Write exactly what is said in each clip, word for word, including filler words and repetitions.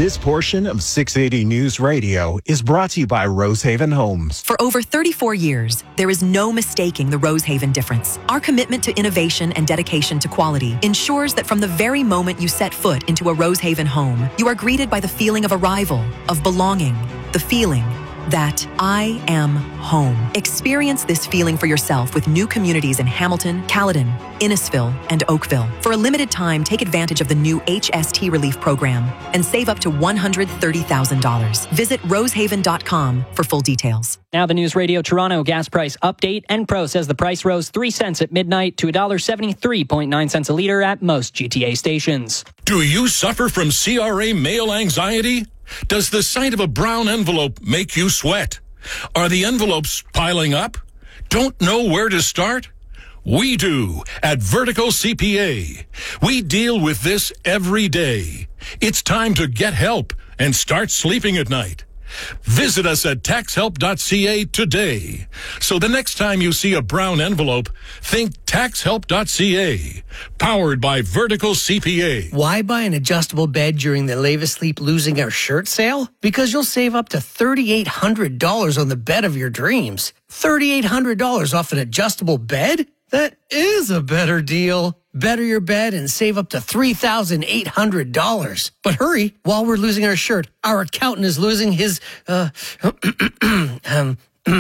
This portion of six eighty News Radio is brought to you by Rosehaven Homes. For over thirty-four years, there is no mistaking the Rosehaven difference. Our commitment to innovation and dedication to quality ensures that from the very moment you set foot into a Rosehaven home, you are greeted by the feeling of arrival, of belonging, the feeling that I am home. Experience this feeling for yourself with new communities in Hamilton, Caledon, Innisfil, and Oakville. For a limited time, take advantage of the new H S T Relief Program and save up to one hundred thirty thousand dollars. Visit rosehaven dot com for full details. Now the News Radio Toronto gas price update. Enpro says the price rose three cents at midnight to one dollar seventy-three point nine cents a litre at most G T A stations. Do you suffer from C R A mail anxiety? Does the sight of a brown envelope make you sweat? Are the envelopes piling up? Don't know where to start? We do at Vertical C P A. We deal with this every day. It's time to get help and start sleeping at night. Visit us at tax help dot c a today. So the next time you see a brown envelope, think tax help dot c a. Powered by Vertical C P A. Why buy an adjustable bed during the Lave Asleep Losing Our Shirt sale? Because you'll save up to three thousand eight hundred dollars on the bed of your dreams. three thousand eight hundred dollars off an adjustable bed? That is a better deal. Better your bed and save up to three thousand eight hundred dollars. But hurry, while we're losing our shirt, our accountant is losing his, uh, um,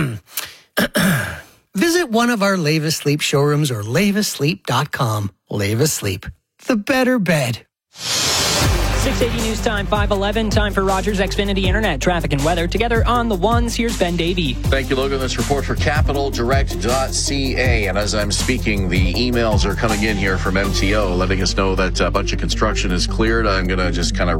visit one of our Lave Asleep showrooms or lave asleep dot com. Lave Asleep, the better bed. six eighty News Time, five eleven. Time for Rogers Xfinity Internet traffic and weather. Together on the ones, here's Ben Davey. Thank you, Logan. This report for capital direct dot c a. And as I'm speaking, the emails are coming in here from M T O letting us know that a bunch of construction is cleared. I'm going to just kind of